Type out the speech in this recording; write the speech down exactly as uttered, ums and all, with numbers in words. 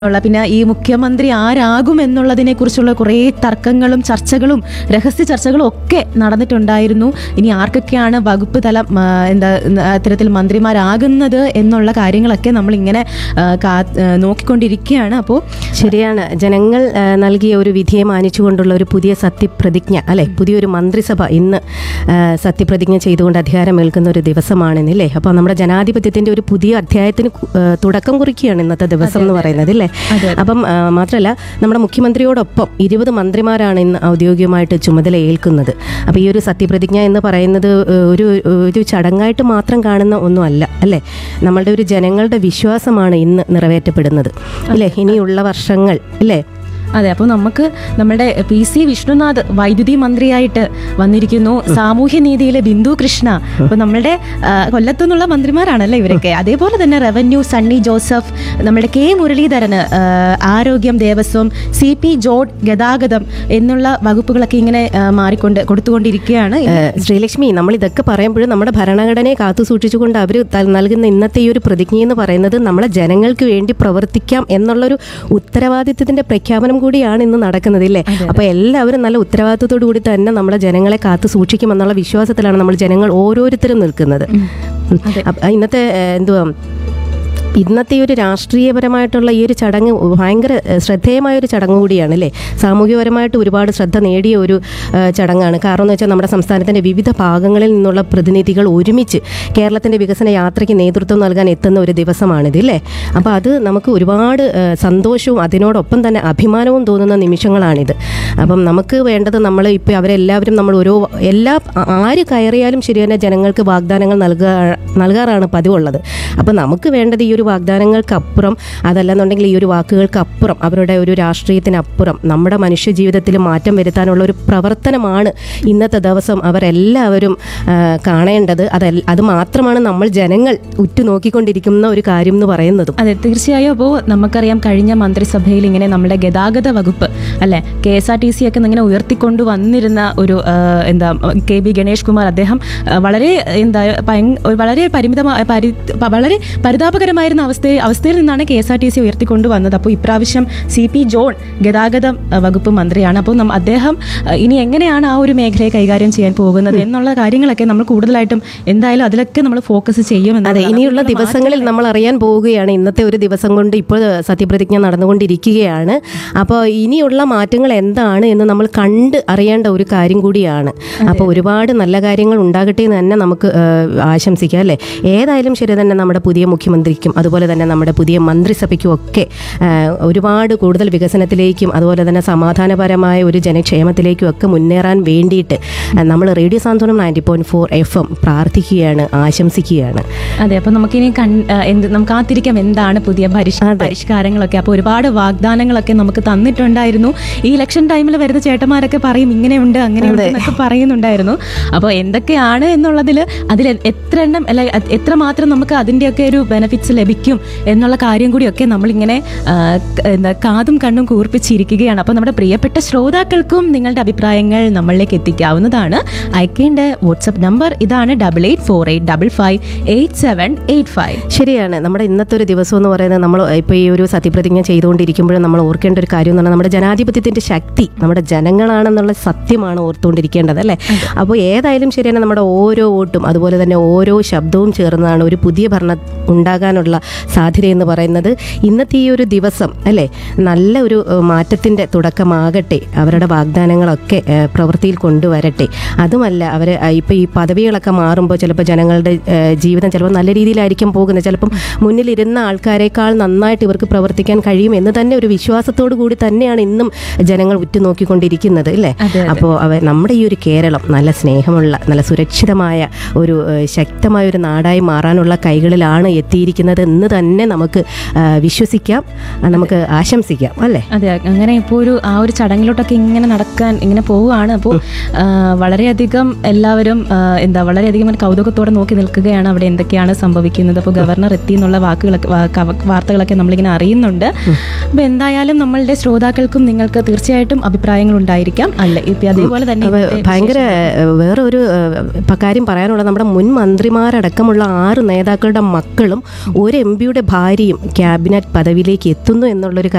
ഉള്ള പിന്നെ ഈ മുഖ്യമന്ത്രി ആരാകും എന്നുള്ളതിനെ കുറിച്ചുള്ള കുറേ തർക്കങ്ങളും ചർച്ചകളും രഹസ്യ ചർച്ചകളും ഒക്കെ നടന്നിട്ടുണ്ടായിരുന്നു. ഇനി ആർക്കൊക്കെയാണ് വകുപ്പ് തല ആ, എന്താ അത്തരത്തിൽ മന്ത്രിമാരാകുന്നത് എന്നുള്ള കാര്യങ്ങളൊക്കെ നമ്മൾ ഇങ്ങനെ നോക്കിക്കൊണ്ടിരിക്കുകയാണ്. അപ്പോൾ ശരിയാണ്, ജനങ്ങൾ ആ, നൽകിയ ഒരു വിധിയെ മാനിച്ചുകൊണ്ടുള്ള ഒരു പുതിയ സത്യപ്രതിജ്ഞ അല്ലെ, പുതിയൊരു മന്ത്രിസഭ ഇന്ന് ആ, സത്യപ്രതിജ്ഞ ചെയ്തുകൊണ്ട് അധികാരമേൽക്കുന്ന ഒരു ദിവസമാണെന്നില്ലേ. അപ്പോൾ നമ്മുടെ ജനാധിപത്യത്തിന്റെ ഒരു പുതിയ അധ്യായത്തിന് കു- ആ, തുടക്കം കുറിക്കുകയാണ് ഇന്നത്തെ ദിവസം എന്ന് പറയുന്നത് അല്ലേ. അപ്പം ആ, മാത്രമല്ല നമ്മുടെ മുഖ്യമന്ത്രിയോടൊപ്പം ഇരുപത് മന്ത്രിമാരാണ് ഇന്ന് ഔദ്യോഗികമായിട്ട് ചുമതല ഏൽക്കുന്നത്. അപ്പോൾ ഈ ഒരു സത്യപ്രതിജ്ഞ എന്ന് പറയുന്നത് ഏ, ഒരു ഒരു ചടങ്ങായിട്ട് മാത്രം കാണുന്ന ഒന്നുമല്ല അല്ലേ. നമ്മളുടെ ഒരു ജനങ്ങളുടെ വിശ്വാസമാണ് ഇന്ന് നിറവേറ്റപ്പെടുന്നത് അല്ലേ, ഇനിയുള്ള വർഷങ്ങൾ അല്ലേ. അതെ, അപ്പോൾ നമുക്ക് നമ്മുടെ പി സി വിഷ്ണുനാഥ് വൈദ്യുതി മന്ത്രിയായിട്ട് വന്നിരിക്കുന്നു. സാമൂഹ്യനീതിയിലെ ബിന്ദു കൃഷ്ണ, അപ്പോൾ നമ്മുടെ ആ, കൊല്ലത്തുനിന്നുള്ള മന്ത്രിമാരാണല്ലേ ഇവരൊക്കെ. അതേപോലെ തന്നെ റവന്യൂ സണ്ണി ജോസഫ്, നമ്മുടെ കെ മുരളീധരന് ആ, ആരോഗ്യം ദേവസ്വം, സി പി ജോർജ് ഗതാഗതം എന്നുള്ള വകുപ്പുകളൊക്കെ ഇങ്ങനെ ആ, മാറിക്കൊണ്ട് കൊടുത്തുകൊണ്ടിരിക്കുകയാണ്. ഏഹ് ശ്രീലക്ഷ്മി, നമ്മൾ ഇതൊക്കെ പറയുമ്പോഴും നമ്മുടെ ഭരണഘടനയെ കാത്തു സൂക്ഷിച്ചുകൊണ്ട് അവർ നൽകുന്ന ഇന്നത്തെ ഈ ഒരു പ്രതിജ്ഞ എന്ന് പറയുന്നത് നമ്മളെ ജനങ്ങൾക്ക് വേണ്ടി പ്രവർത്തിക്കാം എന്നുള്ളൊരു ഉത്തരവാദിത്വത്തിന്റെ പ്രഖ്യാപനം കൂടിയാണ് ഇന്ന് നടക്കുന്നത് ഇല്ലേ. അപ്പൊ എല്ലാവരും നല്ല ഉത്തരവാദിത്വത്തോടു കൂടി തന്നെ നമ്മളെ ജനങ്ങളെ കാത്തു സൂക്ഷിക്കുമെന്നുള്ള വിശ്വാസത്തിലാണ് നമ്മൾ ജനങ്ങൾ ഓരോരുത്തരും നിൽക്കുന്നത്. അപ്പൊ ഇന്നത്തെ ഏഹ് എന്തുവാ ഇന്നത്തെ ഈ ഒരു രാഷ്ട്രീയപരമായിട്ടുള്ള ഈ ഒരു ചടങ്ങ് ഭയങ്കര ശ്രദ്ധേയമായ ഒരു ചടങ്ങ് കൂടിയാണ് അല്ലേ. സാമൂഹികപരമായിട്ട് ഒരുപാട് ശ്രദ്ധ നേടിയ ഒരു ആ, ചടങ്ങാണ്. കാരണം എന്ന് വെച്ചാൽ നമ്മുടെ സംസ്ഥാനത്തിൻ്റെ വിവിധ ഭാഗങ്ങളിൽ നിന്നുള്ള പ്രതിനിധികൾ ഒരുമിച്ച് കേരളത്തിൻ്റെ വികസന യാത്രയ്ക്ക് നേതൃത്വം നൽകാൻ എത്തുന്ന ഒരു ദിവസമാണിത് അല്ലേ. അപ്പോൾ അത് നമുക്ക് ഒരുപാട് ആ, സന്തോഷവും അതിനോടൊപ്പം തന്നെ അഭിമാനവും തോന്നുന്ന നിമിഷങ്ങളാണിത്. അപ്പം നമുക്ക് വേണ്ടത് നമ്മൾ ഇപ്പോൾ അവരെല്ലാവരും നമ്മൾ ഓരോ എല്ലാ ആര് കയറിയാലും ശരി തന്നെ ജനങ്ങൾക്ക് വാഗ്ദാനങ്ങൾ നൽകുക നൽകാറാണ് പതിവുള്ളത്. അപ്പം നമുക്ക് വേണ്ടത് ഈ ഒരു വാഗ്ദാനങ്ങൾക്കപ്പുറം, അതല്ലെന്നുണ്ടെങ്കിൽ ഈ ഒരു വാക്കുകൾക്കപ്പുറം, അവരുടെ ഒരു രാഷ്ട്രീയത്തിനപ്പുറം നമ്മുടെ മനുഷ്യ ജീവിതത്തിൽ മാറ്റം വരുത്താനുള്ള ഒരു പ്രവർത്തനമാണ് ഇന്നത്തെ ദിവസം അവരെല്ലാവരും ആ, കാണേണ്ടത്. അത് അത് മാത്രമാണ് നമ്മൾ ജനങ്ങൾ ഉറ്റുനോക്കിക്കൊണ്ടിരിക്കുന്ന ഒരു കാര്യം എന്ന് പറയുന്നതും. അതെ, തീർച്ചയായും. അപ്പോൾ നമുക്കറിയാം കഴിഞ്ഞ മന്ത്രിസഭയിൽ ഇങ്ങനെ നമ്മുടെ ഗതാഗത വകുപ്പ് അല്ലെ, K S R T C ഒക്കെ ഇങ്ങനെ ഉയർത്തിക്കൊണ്ടു വന്നിരുന്ന ഒരു ആ, എന്താ കെ ബി ഗണേഷ് കുമാർ, അദ്ദേഹം ആ, വളരെ എന്താ ഭയ- ഒരു വളരെ പരിമിതമായ പരി വളരെ പരിതാപകരമായിരുന്ന അവസ്ഥയിൽ അവസ്ഥയിൽ നിന്നാണ് K S R T C ഉയർത്തിക്കൊണ്ടു വന്നത്. അപ്പോൾ ഇപ്രാവശ്യം സി പി ജോൺ ഗതാഗത ആ, വകുപ്പ് മന്ത്രിയാണ്. അപ്പോൾ നമ്മ അദ്ദേഹം ആ, ഇനി എങ്ങനെയാണ് ആ ഒരു മേഖലയെ കൈകാര്യം ചെയ്യാൻ പോകുന്നത് എന്നുള്ള കാര്യങ്ങളൊക്കെ നമ്മൾ കൂടുതലായിട്ടും എന്തായാലും അതിലൊക്കെ നമ്മൾ ഫോക്കസ് ചെയ്യും. അതെ, ഇനിയുള്ള ദിവസങ്ങളിൽ നമ്മൾ അറിയാൻ പോവുകയാണ്. ഇന്നത്തെ ഒരു ദിവസം കൊണ്ട് ഇപ്പോൾ സത്യപ്രതിജ്ഞ നടന്നുകൊണ്ടിരിക്കുകയാണ്. അപ്പോൾ ഇനിയുള്ള മാറ്റങ്ങൾ എന്താണ് എന്ന് നമ്മൾ കണ്ട് അറിയേണ്ട ഒരു കാര്യം കൂടിയാണ്. അപ്പോൾ ഒരുപാട് നല്ല കാര്യങ്ങൾ ഉണ്ടാകട്ടെ എന്ന് തന്നെ നമുക്ക് ആ, ആശംസിക്കാം അല്ലേ. ഏതായാലും ശരി തന്നെ നമ്മുടെ പുതിയ മുഖ്യമന്ത്രിക്കും അതുപോലെ തന്നെ നമ്മുടെ പുതിയ മന്ത്രിസഭയ്ക്കും ഒക്കെ ആ, ഒരുപാട് കൂടുതൽ വികസനത്തിലേക്കും അതുപോലെ തന്നെ സമാധാനപരമായ ഒരു ജനക്ഷേമത്തിലേക്കും ഒക്കെ മുന്നേറാൻ വേണ്ടിയിട്ട് നമ്മൾ റേഡിയോ സാന്ത്വനം ninety point four F M പ്രാർത്ഥിക്കുകയാണ്, ആശംസിക്കുകയാണ്. അതെ, അപ്പൊ നമുക്കിനി കൺ ആ, എന്ത് നമുക്ക് കാത്തിരിക്കാം എന്താണ് പുതിയ പരിഷ്- പരിഷ്കാരങ്ങളൊക്കെ. അപ്പോൾ ഒരുപാട് വാഗ്ദാനങ്ങളൊക്കെ നമുക്ക് തന്നിട്ടുണ്ടായിരുന്നു. ഈ ഇലക്ഷൻ ടൈമിൽ വരുന്ന ചേട്ടന്മാരൊക്കെ പറയും ഇങ്ങനെയുണ്ട് അങ്ങനെയുണ്ട് എന്നൊക്കെ പറയുന്നുണ്ടായിരുന്നു. അപ്പോൾ എന്തൊക്കെയാണ് എന്നുള്ളതിൽ അതിൽ എത്ര എണ്ണം അല്ല എത്രമാത്രം നമുക്ക് അതിൻ്റെയൊക്കെ ഒരു ബെനിഫിറ്റ്സ് ലഭിക്കും എന്നുള്ള കാര്യം കൂടിയൊക്കെ നമ്മളിങ്ങനെ ആ, ക- എന്താ കാതും കണ്ണും കൂർപ്പിച്ചിരിക്കുകയാണ്. അപ്പോൾ നമ്മുടെ പ്രിയപ്പെട്ട ശ്രോതാക്കൾക്കും നിങ്ങളുടെ അഭിപ്രായങ്ങൾ നമ്മളിലേക്ക് എത്തിക്കാവുന്നതാണ്. അയക്കേണ്ട വാട്സപ്പ് നമ്പർ ഇതാണ് double eight four eight double five eight seven eight five. ശരിയാണ്, നമ്മുടെ ഇന്നത്തെ ഒരു ദിവസം എന്ന് പറയുന്നത് നമ്മൾ ഇപ്പോൾ ഈ ഒരു സത്യപ്രതിജ്ഞ ചെയ്തുകൊണ്ടിരിക്കുമ്പോഴും നമ്മൾ ഓർക്കേണ്ട ഒരു കാര്യം എന്ന് പറഞ്ഞാൽ നമ്മുടെ ജനാധിപത്യത്തിൻ്റെ ശക്തി നമ്മുടെ ജനങ്ങളാണെന്നുള്ള സത്യമാണ് ഓർത്തുകൊണ്ടിരിക്കേണ്ടത് അല്ലേ. അപ്പോൾ ഏതായാലും ശരിയാണ്, നമ്മുടെ ഓരോ വോട്ടും അതുപോലെ തന്നെ ഓരോ ശബ്ദവും ചേർന്നതാണ് ഒരു പുതിയ ഭരണം ഉണ്ടാകാനുള്ള സാധ്യതയെന്ന് പറയുന്നത്. ഇന്നത്തെ ഈ ഒരു ദിവസം അല്ലേ നല്ല ഒരു ഏഹ്, മാറ്റത്തിൻ്റെ തുടക്കമാകട്ടെ. അവരുടെ വാഗ്ദാനങ്ങളൊക്കെ ഏഹ്, പ്രവൃത്തിയിൽ കൊണ്ടുവരട്ടെ. അതുമല്ല അവർ ഇപ്പോൾ ഈ പദവികളൊക്കെ മാറുമ്പോൾ ചിലപ്പോൾ ജനങ്ങളുടെ ഏഹ്, ജീവിതം ചിലപ്പോൾ നല്ല രീതിയിലായിരിക്കും പോകുന്നത്. ചിലപ്പം മുന്നിലിരുന്ന ആൾക്കാരെക്കാൾ നന്നായിട്ട് ഇവർക്ക് പ്രവർത്തിക്കാൻ കഴിയും എന്ന് തന്നെ ഒരു വിശ്വാസത്തോടു കൂടി തന്നെയാണ് ഇന്നും ജനങ്ങൾ ഉറ്റുനോക്കിക്കൊണ്ടിരിക്കുന്നത് അല്ലേ. അപ്പോൾ അവ നമ്മുടെ ഈ ഒരു കേരളം നല്ല സ്നേഹമുള്ള നല്ല സുരക്ഷിതമായ ഒരു ഏഹ്, ശക്തമായ ഒരു നാടായി മാറാനുള്ള കൈകളിലാണ് എത്തിയിരിക്കുന്നത് എന്ന് തന്നെ നമുക്ക് ആ, വിശ്വസിക്കാം, ആ, നമുക്ക് ആശംസിക്കാം അല്ലേ. അതെ, അങ്ങനെ ഇപ്പോൾ ഒരു ആ ഒരു ചടങ്ങിലോട്ടൊക്കെ ഇങ്ങനെ നടക്കാൻ ഇങ്ങനെ പോവുകയാണ്. അപ്പോൾ ആ, വളരെയധികം എല്ലാവരും ആ, എന്താ വളരെയധികം ഒരു കൗതുകത്തോടെ നോക്കി നിൽക്കുകയാണ് അവിടെ എന്തൊക്കെയാണ് സംഭവിക്കുന്നത്. അപ്പോൾ ഗവർണർ എത്തി എന്നുള്ള വാക്കുകളൊക്കെ വാ- കവ- വാർത്തകളൊക്കെ നമ്മളിങ്ങനെ അറിയുന്നുണ്ട്. അപ്പോൾ എന്തായാലും നമ്മളുടെ ശ്രോതാക്കൾക്കും നിങ്ങൾക്ക് തീർച്ചയായിട്ടും അഭിപ്രായങ്ങൾ ഉണ്ടായിരിക്കാം അല്ലേ. ഇപ്പം അതേപോലെ തന്നെ ഭയങ്കര വേറെ ഒരു ഏഹ്, കാര്യം പറയാനുള്ള നമ്മുടെ മുൻ മന്ത്രിമാരടക്കമുള്ള ആറ് നേതാക്കളുടെ മക്കളും ഒരു എം പിയുടെ ഭാര്യയും ക്യാബിനറ്റ് പദവിയിലേക്ക് എത്തുന്നു എന്നുള്ളൊരു